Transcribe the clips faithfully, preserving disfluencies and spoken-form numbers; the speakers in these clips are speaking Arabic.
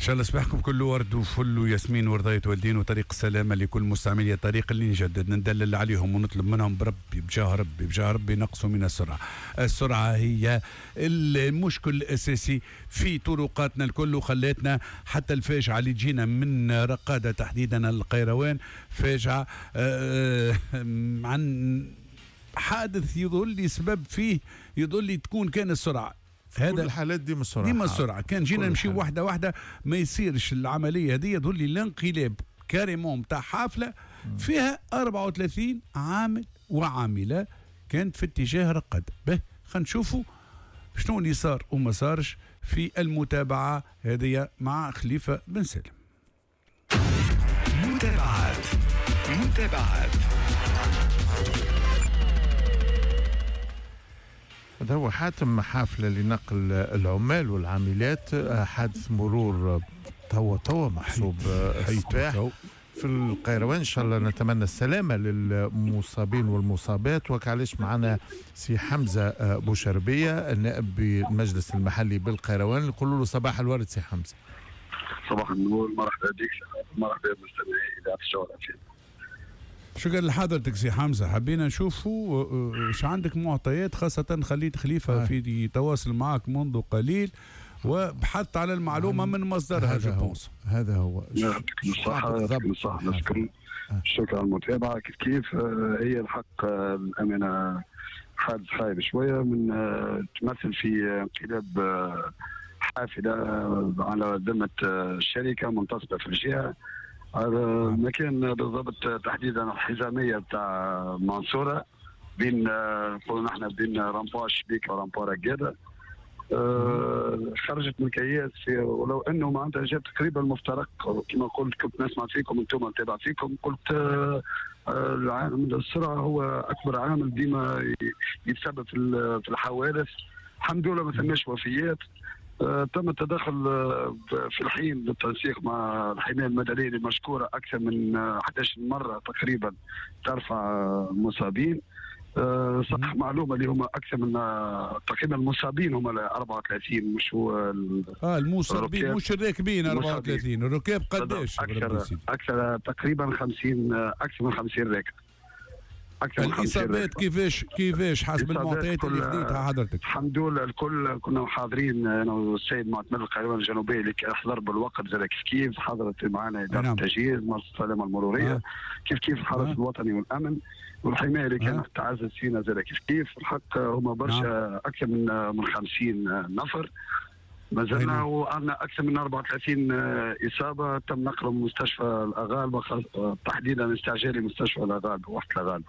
شاء الله صباحكم كله ورد وفل وياسمين ورضاية والدين وطريق السلامة لكل مستعملي الطريق اللي نجدد ندلل عليهم ونطلب منهم بربي بجاه ربي بجاه ربي نقصوا من السرعة. السرعة هي المشكل الأساسي في طرقاتنا الكل وخلتنا حتى الفاجعة اللي تجينا من رقادة تحديدا القيروان فاجعة آه عن حادث يظل سبب فيه يظل تكون كان السرعة. هذا الحالات ديما السرعه ديما السرعه كان جينا نمشي واحده واحده ما يصيرش العمليه هذه يظل لي الانقلاب كاريمون نتاع حافله فيها أربعة وثلاثين عامل وعامله كانت في اتجاه رقد. به خلينا نشوفوا شنو اللي صار وما صارش في المتابعه هذه مع خليفه بن سالم. متابعات متابعات هذا هو حاتم حافلة لنقل العمال والعاملات. حادث مرور توا توا محسوب الصباح في القيروان. إن شاء الله نتمنى السلامة للمصابين والمصابات. وكعليش معنا سي حمزة بوشربية النائب بالمجلس المحلي بالقيروان. نقول له صباح الورد سي حمزة. صباح النور، مرحبا بك، مرحبا بمستمعي إذاعة الشوارع. شكرا لحضرتك سي حمزه. حبينا نشوفوا ايش عندك معطيات، خاصه خليت خليفه في تواصل معك منذ قليل وبحثت على المعلومه من مصدرها. جوبونس هذا هو. يعطيكم الصحه، يعطيكم الصحه، نشكر شكرا على المتابعه. كيف كيف هي الحق الامانه حادث خايب شويه من تمثل في انقلاب حافله على ذمه الشركه منتصبه في الجهه. هذا المكان بالضبط تحديدا الحزاميه بتاع منصوره بين نقولوا نحن بين رامبوا شبيكه ورامبوا رقاده. أه خرجت من كياس ولو انه معناتها جات تقريبا مفترق كما قلت. كنت نسمع فيكم انتم نتابع فيكم قلت أه العامل السرعه هو اكبر عامل ديما يتسبب في الحوادث. الحمد لله ما ثماش وفيات. آه، تم التدخل آه، في الحين بالتنسيق مع الحمايه المدنيه المشكوره اكثر من آه، أحد عشر مره تقريبا ترفع آه، مصابين. آه، صح معلومه اللي هم اكثر من آه، تقريبا المصابين هم أربعة وثلاثين مش هو اه المصابين مش الراكبين أربعة وثلاثين. الركاب قداش؟ اكثر اكثر تقريبا خمسين آه، اكثر من خمسين راكب. الإصابات كيفاش كيفاش حسب المعطيات اللي خديتها حضرتك؟ الحمد لله الكل كنا حاضرين انا والسيد معتمد القيروان الجنوبي اللي حضر بالوقت زي كيف كيف حضرت معنا اداره نعم. التجهيز مؤسسه السلامه المروريه. آه. كيف كيف الحرس آه. الوطني والامن والحمايه اللي كانت آه. تعزز فينا زي كيف كيف. الحق هم برشا آه. اكثر من من خمسين نفر ما زلنا وعندنا اكثر من أربعة وثلاثين اصابه تم نقلهم مستشفى الاغالبه تحديدا استعجالي مستشفى الاغالبه وحده الاغالبه.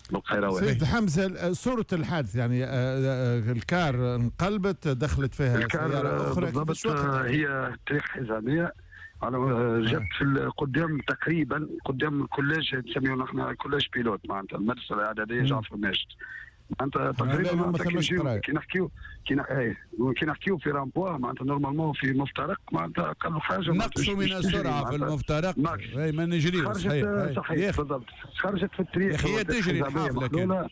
سيد حمزه صورة الحادث يعني الكار انقلبت دخلت فيها سيارة أخرى بالضبط. هي طريق حزامية على جت في قدام تقريبا قدام الكوليج نسميه نحن كوليج بيلوت معناتها المدرسة الإعدادية جعفر ماجد. معناتها تقريبا كي نحكيو كي نحكيو في رامبوا معناتها نورمالمون في مفترق معناتها أقل حاجة نقصوا من السرعة في المفترق ما نجريش. خرجت صحيح بالضبط خرجت في الطريق يا أخي تجري الحافلة كان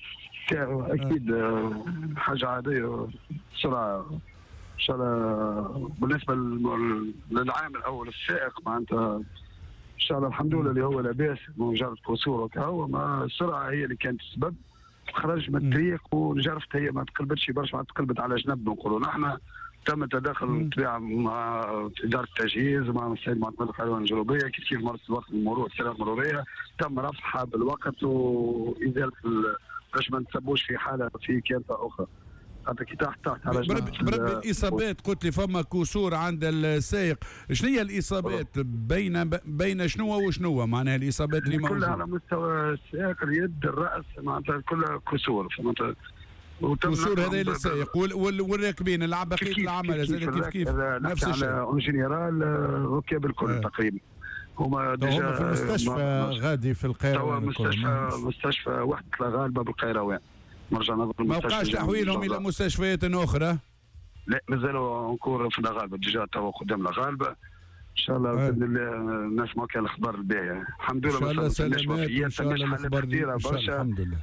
أكيد حاجة عادية سرعة إن شاء الله. بالنسبة للعامل أو للسائق معناتها إن شاء الله الحمد لله اللي هو لاباس مجرد كسور وكهو ما السرعة هي اللي كانت السبب. خرج من الطريق ونجرفت هي ما تقلبتش برشا ما تقلبت على جنب نقولوا نحن. تم التدخل مع اداره التجهيز ومع السيد معتمد القيروان الجنوبيه كيف كيف مرت الوقت المرور السلامه المروريه تم رفعها بالوقت وازاله باش ما نتسبوش في حاله في كارثه اخرى. حتى كي تحت تحت على بربي بربي الاصابات قلت لي فما كسور عند السائق. شنو هي الاصابات بين بين شنو وشنو معناها الاصابات اللي موجوده؟ كلها على مستوى السائق اليد الراس معناتها كلها كسور فهمت. كسور هذا للسائق والراكبين البقيه العمل زاد كيف كيف نفس الشيء. اون جينيرال الركاب الكل آه. تقريبا هما ديجا في المستشفى غادي في القيروان. مستشفى مستشفى وحده الغالبه بالقيروان. مرجع نظر ما بقاش تحويلهم الى مستشفيات اخرى؟ لا مازالوا نكور في الغالبه ديجا توا قدام الغالبه ان شاء الله باذن الله نسمعوا كان الاخبار الباهيه. الحمد لله ان شاء الله سلامات ان شاء الله الاخبار برشا الحمد لله.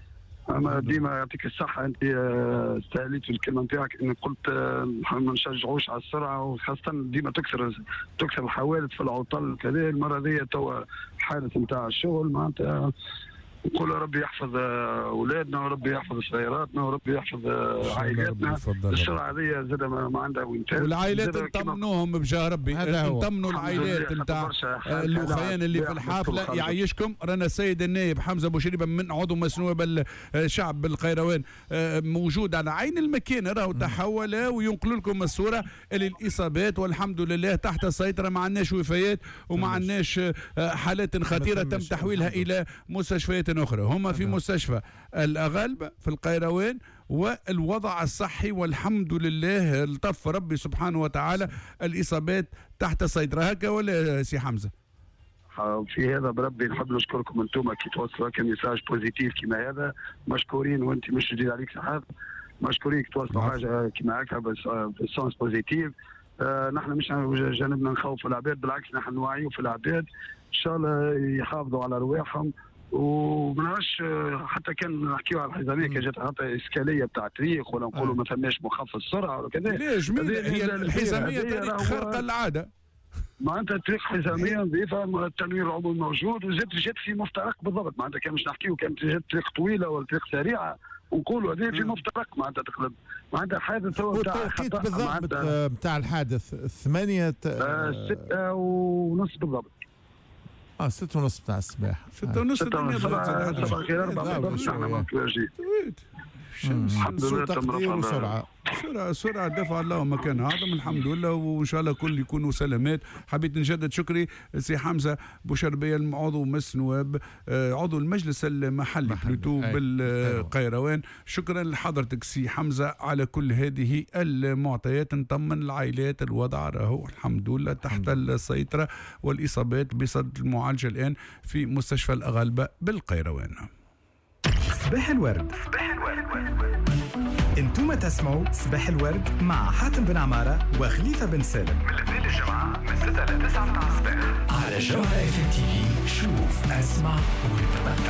اما ديما يعطيك الصحه. انت استهليت في الكلمه نتاعك انك قلت ما نشجعوش على السرعه، وخاصه ديما تكسر تكسر الحوادث في العطل كذا. المره ذي توا حادث نتاع الشغل معناتها نقول ربي يحفظ اولادنا وربي يحفظ سياراتنا وربي يحفظ عائلاتنا. السرعه هذه زاد ما عندها وين تهز. والعائلات نطمنوهم بجاه ربي، نطمنوا العائلات نتاع الاخوان اللي في الحافله. يعيشكم. رانا السيد النائب حمزه بوشريبه من عضو مسنوب الشعب بالقيروان موجود على عين المكان، راهو تحول وينقل لكم الصوره اللي الاصابات والحمد لله تحت السيطره، ما عندناش وفيات وما عندناش حالات خطيره تم تحويلها الى مستشفيات أخرى. هم في مستشفى الأغالبة في القيروان، والوضع الصحي والحمد لله الطف ربي سبحانه وتعالى الإصابات تحت السيطرة. هكا ولا سي حمزة؟ في هذا بربي نحب نشكركم انتم كي توصلوا كميساج بوزيتيف كما هذا، مشكورين. وانت مش جديد عليك صحاب، مشكورين كي توصلوا حاجه كما هكا بالسونس بوزيتيف. آه نحن مش جانبنا نخوف العباد، بالعكس نحن نوعيوا في العباد ان شاء الله يحافظوا على رواحهم. وما نعرفش حتى كان نحكيو على الحزاميه كي جات حتى اسكاليه بتاع طريق ولا نقولوا ما ثماش مخفض سرعه ولا كذا. ليش هي الحزاميه طريق خارق العاده معناتها طريق حزاميه نظيفه، التنوير العمومي موجود، وزاد جات في مفترق بالضبط. معناتها كان مش نحكيو كانت جات طريق طويله ولا طريق سريعه ونقولوا هذه في مفترق معناتها تقلب. معناتها حادث هو تاع التوقيت بالضبط بتاع الحادث ثمانية آه ستة ونص بالضبط. اه ستة ونص بتاع الصباح. ستة ونص الدنيا صباح الخير. أربعة ونص نحن متواجدين. الحمد لله تقدير وسرعة سرعة سرعة دفع الله مكان أعظم الحمد لله، وإن شاء الله كل يكونوا سلامات. حبيت نجدد شكري سي حمزة بوشربية عضو مجلس نواب عضو المجلس المحلي بلوتو بالقيروان. شكرا لحضرتك سي حمزة على كل هذه المعطيات. نطمن العائلات الوضع راهو الحمد لله تحت السيطرة، والإصابات بصدد المعالجة الآن في مستشفى الأغالبة بالقيروان. صباح الورد. صباح الورد. انتم تسمعوا صباح الورد مع حاتم بن عمارة وخليفة بن سالم من الليل الجمعة من ستة ل تسعة متاع الصباح على جوهرة اف ام تي في. شوف اسمع وتمتع.